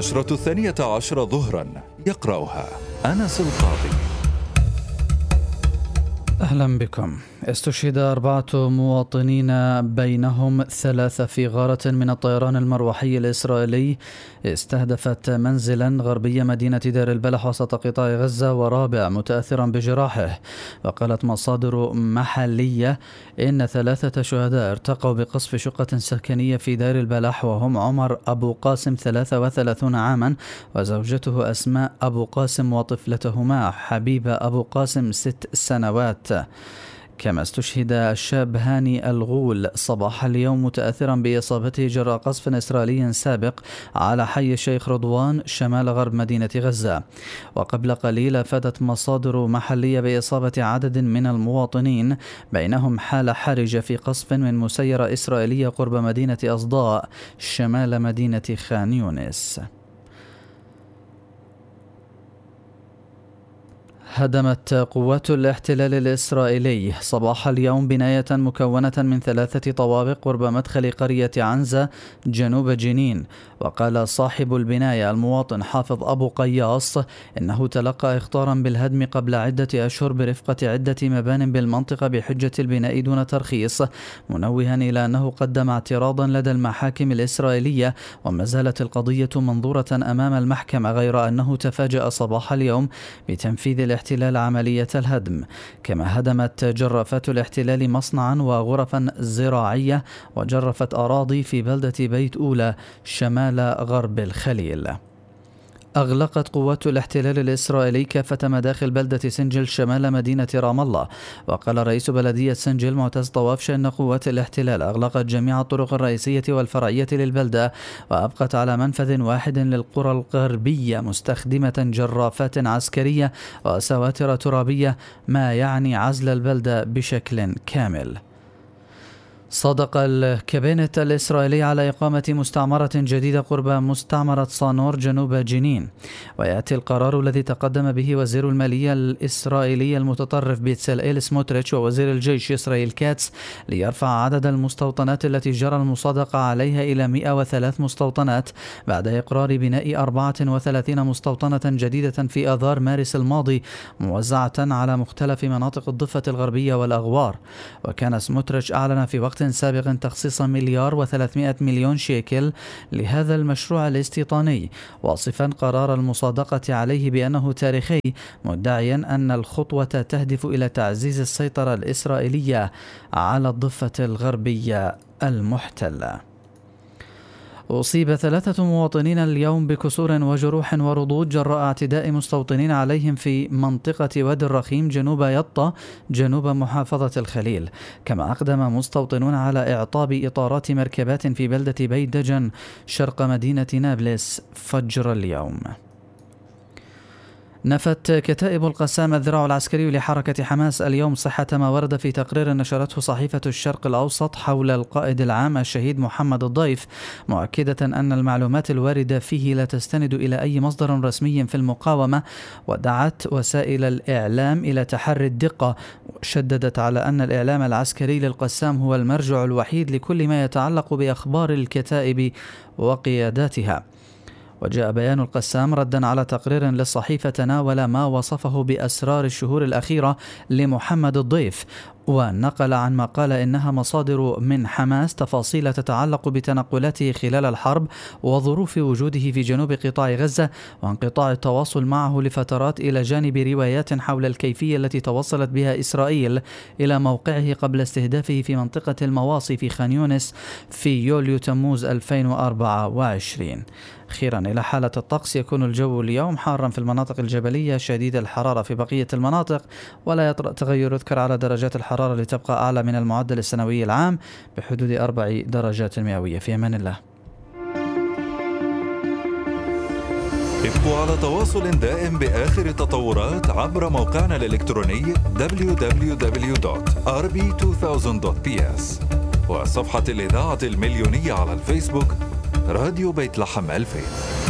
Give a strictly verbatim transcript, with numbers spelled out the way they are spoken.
النشرة الثانية عشر ظهرا، يقرأها أنس القاضي. أهلا بكم. استشهد أربعة مواطنين بينهم ثلاثة في غارة من الطيران المروحي الإسرائيلي استهدفت منزلا غربي مدينة دير البلح وسط قطاع غزة، ورابع متأثرا بجراحه. وقالت مصادر محلية إن ثلاثة شهداء ارتقوا بقصف شقة سكنية في دير البلح، وهم عمر أبو قاسم ثلاثة وثلاثين عاما وزوجته أسماء أبو قاسم وطفلتهما حبيبة أبو قاسم ست سنوات. كما استشهد الشاب هاني الغول صباح اليوم متأثرا بإصابته جراء قصف إسرائيلي سابق على حي الشيخ رضوان شمال غرب مدينة غزة. وقبل قليل أفادت مصادر محلية بإصابة عدد من المواطنين بينهم حالة حرجة في قصف من مسيرة إسرائيلية قرب مدينة أصداء شمال مدينة خان يونس. هدمت قوات الاحتلال الإسرائيلي صباح اليوم بناية مكونة من ثلاثة طوابق قرب مدخل قرية عنزة جنوب جنين. وقال صاحب البناية المواطن حافظ أبو قياص إنه تلقى إخطارا بالهدم قبل عدة أشهر برفقة عدة مبان بالمنطقة بحجة البناء دون ترخيص، منوها إلى أنه قدم اعتراضا لدى المحاكم الإسرائيلية وما زالت القضية منظورة أمام المحكمة، غير أنه تفاجأ صباح اليوم بتنفيذ الاحتلال عملية الهدم. كما هدمت جرافات الاحتلال مصنعا وغرفا زراعية وجرفت أراضي في بلدة بيت أولى شمال غرب الخليل. أغلقت قوات الاحتلال الإسرائيلي كافة مداخل بلدة سنجل شمال مدينة رام الله. وقال رئيس بلدية سنجل معتز طوافش أن قوات الاحتلال أغلقت جميع الطرق الرئيسية والفرعية للبلدة، وأبقت على منفذ واحد للقرى الغربية مستخدمة جرافات عسكرية وسواتر ترابية، ما يعني عزل البلدة بشكل كامل. صادق الكابينت الإسرائيلي على إقامة مستعمرة جديدة قرب مستعمرة صانور جنوب جنين. ويأتي القرار الذي تقدم به وزير المالية الإسرائيلي المتطرف بيتساليل سموتريتش ووزير الجيش إسرائيل كاتس ليرفع عدد المستوطنات التي جرى المصادقة عليها إلى مئة وثلاث مستوطنات بعد إقرار بناء أربعة وثلاثين مستوطنة جديدة في آذار مارس الماضي موزعة على مختلف مناطق الضفة الغربية والأغوار. وكان سموتريتش أعلن في وقت سابق تخصيص مليار وثلاثمائة مليون شيكل لهذا المشروع الاستيطاني، واصفا قرار المصادقة عليه بأنه تاريخي، مدعيا أن الخطوة تهدف إلى تعزيز السيطرة الإسرائيلية على الضفة الغربية المحتلة. أصيب ثلاثة مواطنين اليوم بكسور وجروح ورضوض جراء اعتداء مستوطنين عليهم في منطقة وادي الرخيم جنوب يطا جنوب محافظة الخليل. كما أقدم مستوطنون على إعطاب إطارات مركبات في بلدة بيت دجن شرق مدينة نابلس فجر اليوم. نفت كتائب القسام الذراع العسكري لحركة حماس اليوم صحة ما ورد في تقرير نشرته صحيفة الشرق الأوسط حول القائد العام الشهيد محمد الضيف، مؤكدة أن المعلومات الواردة فيه لا تستند إلى أي مصدر رسمي في المقاومة، ودعت وسائل الإعلام إلى تحري الدقة، وشددت على أن الإعلام العسكري للقسام هو المرجع الوحيد لكل ما يتعلق بأخبار الكتائب وقياداتها. وجاء بيان القسام ردا على تقرير للصحيفة تناول ما وصفه بأسرار الشهور الأخيرة لمحمد الضيف، ونقل عن ما قال إنها مصادر من حماس تفاصيل تتعلق بتنقلاته خلال الحرب وظروف وجوده في جنوب قطاع غزة وانقطاع التواصل معه لفترات، إلى جانب روايات حول الكيفية التي توصلت بها إسرائيل إلى موقعه قبل استهدافه في منطقة المواصي في خان يونس في يوليو تموز ألفين وأربعة وعشرين. أخيرا إلى حالة الطقس، يكون الجو اليوم حارا في المناطق الجبلية، شديد الحرارة في بقية المناطق، ولا يطرأ تغير يذكر على درجات الحرارة لتبقى أعلى من المعدل السنوي العام بحدود أربع درجات مئوية. في أمان الله. ابقوا على تواصل دائم بآخر التطورات عبر موقعنا الإلكتروني دبليو دبليو دبليو دوت آر بي ألفين دوت بي إس وصفحة الإذاعة المليونية على الفيسبوك راديو بيت لحم ألفين.